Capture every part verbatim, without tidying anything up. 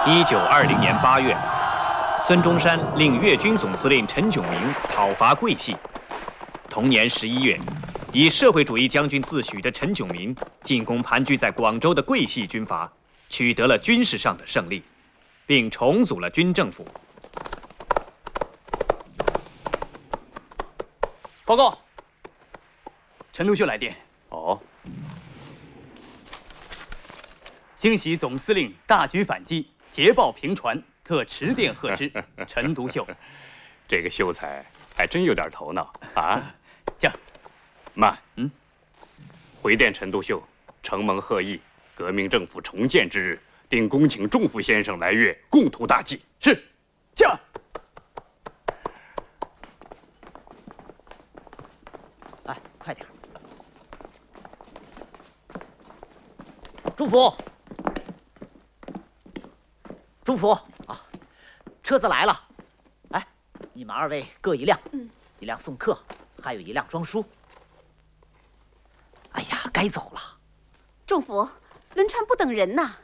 一九二零年八月，孙中山令粤军总司令陈炯明讨伐桂系。同年十一月，以社会主义将军自诩的陈炯明进攻盘踞在广州的桂系军阀，取得了军事上的胜利，并重组了军政府。 报告，陈独秀来电。 哦。 兴喜总司令大举反击，捷报频传，特持电贺之。陈独秀， 这个秀才还真有点头脑啊！ 驾， 慢， 嗯， 回电陈独秀，承蒙贺意，革命政府重建之日，定恭请仲甫先生来粤，共图大计。 是，驾。 来，快点！祝福。 祝福啊，车子来了，哎，你们二位各一辆，嗯，一辆送客，还有一辆装书。哎呀，该走了。 仲甫，轮船不等人呐。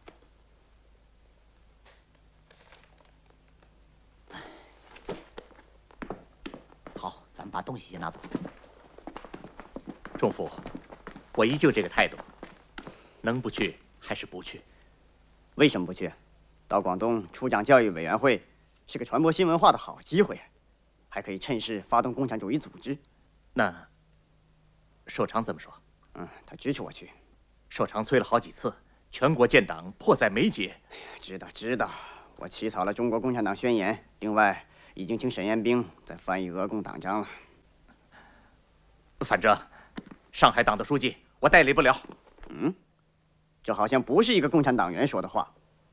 好，咱们把东西先拿走。 仲甫，我依旧这个态度，能不去还是不去？ 为什么不去？ 到广东出讲教育委员会，是个传播新文化的好机会，还可以趁势发动共产主义组织。 那寿长怎么说？ 嗯，他支持我去。 寿长催了好几次，全国建党迫在眉睫。 哎呀，知道知道，我起草了中国共产党宣言，另外已经请沈彦兵在翻译俄共党章了。 反正上海党的书记我代理不了。 嗯，这好像不是一个共产党员说的话。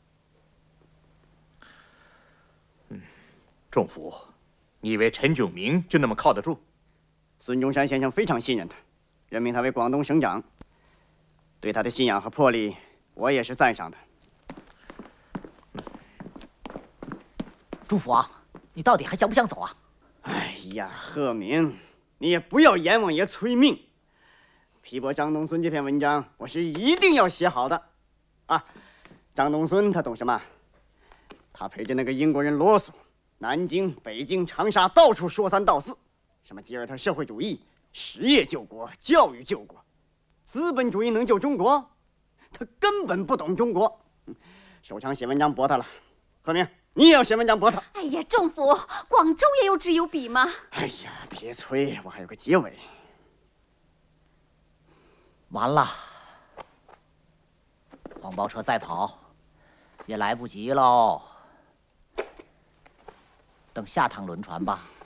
仲甫，你以为陈炯明就那么靠得住？ 孙中山先生非常信任他，任命他为广东省长。对他的信仰和魄力，我也是赞赏的。 祝福啊，你到底还想不想走啊？ 哎呀，贺明，你也不要阎王爷催命。批驳张东孙这篇文章，我是一定要写好的。啊，张东孙他懂什么？他陪着那个英国人啰嗦。 南京、北京、长沙到处说三道四，什么吉尔特社会主义、实业救国、教育救国，资本主义能救中国？他根本不懂中国。首长写文章驳他了，贺明，你也要写文章驳他。 哎呀，仲甫，广州也有纸有笔吗？ 哎呀，别催，我还有个结尾。 完了，黄包车再跑，也来不及喽。 等下趟轮船吧。